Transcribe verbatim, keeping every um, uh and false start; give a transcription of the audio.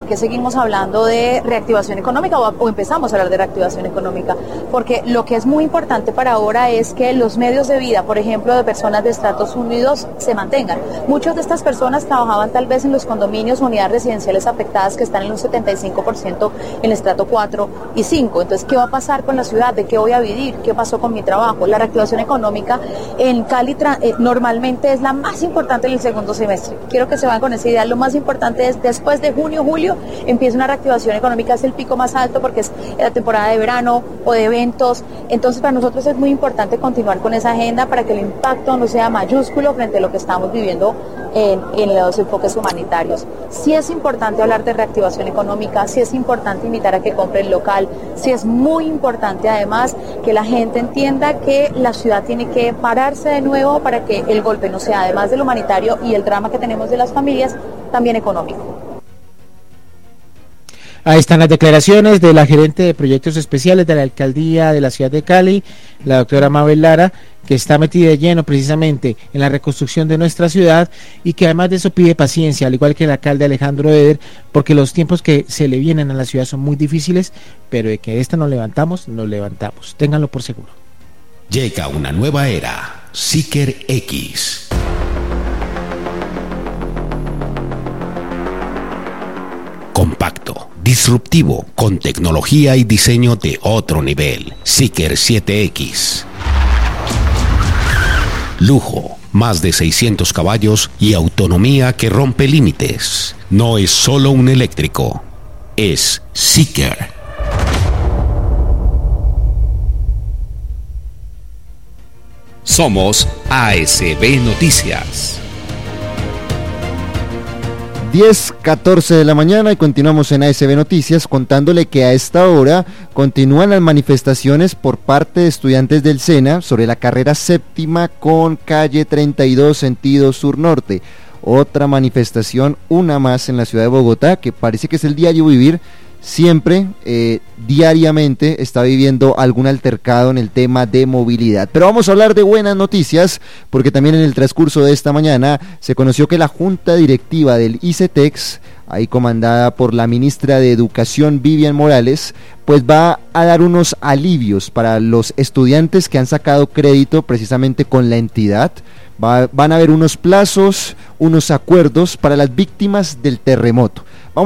qué seguimos hablando de reactivación económica o, o empezamos a hablar de reactivación económica? Porque lo que es muy importante para ahora es que los medios de vida, por ejemplo, de personas de estratos unidos se mantengan. Muchas de estas personas trabajaban tal vez en los condominios o unidades residenciales afectadas que están en un setenta y cinco por ciento en el estrato cuatro y cinco. Entonces, ¿qué va a pasar con la ciudad? ¿De qué voy a vivir? ¿Qué pasó con mi trabajo? La reactivación económica en Cali eh, normalmente es la más importante en el segundo semestre. Quiero que se vayan con esa idea. Lo más importante es después de junio, julio, empieza una reactivación económica, es el pico más alto porque es la temporada de verano o de eventos. Entonces, para nosotros es muy importante continuar con esa agenda para que el impacto no sea mayúsculo frente a lo que estamos viviendo en, en los enfoques humanitarios. Sí es importante hablar de reactivación económica, sí es importante invitar a que compren local, sí es muy importante además que la gente entienda que la ciudad tiene que pararse de nuevo para que el golpe no sea, además del humanitario y el drama que tenemos de las familias, también económico. Ahí están las declaraciones de la gerente de proyectos especiales de la alcaldía de la ciudad de Cali, la doctora Mabel Lara, que está metida de lleno precisamente en la reconstrucción de nuestra ciudad y que además de eso pide paciencia, al igual que el alcalde Alejandro Eder, porque los tiempos que se le vienen a la ciudad son muy difíciles, pero de que esta nos levantamos, nos levantamos. Ténganlo por seguro. Llega una nueva era, Seeker X. Compacto, disruptivo, con tecnología y diseño de otro nivel. Seeker siete X. Lujo, más de seiscientos caballos y autonomía que rompe límites. No es solo un eléctrico, es Seeker. Somos A S B Noticias. diez catorce de la mañana y continuamos en A S B Noticias contándole que a esta hora continúan las manifestaciones por parte de estudiantes del SENA sobre la carrera séptima con calle treinta y dos sentido sur-norte. Otra manifestación, una más en la ciudad de Bogotá, que parece que es el diario vivir. Siempre, eh, diariamente, está viviendo algún altercado en el tema de movilidad. Pero vamos a hablar de buenas noticias, porque también en el transcurso de esta mañana se conoció que la Junta Directiva del ICETEX, ahí comandada por la ministra de Educación Vivian Morales, pues va a dar unos alivios para los estudiantes que han sacado crédito precisamente con la entidad. Va, van a haber unos plazos, unos acuerdos para las víctimas del terremoto.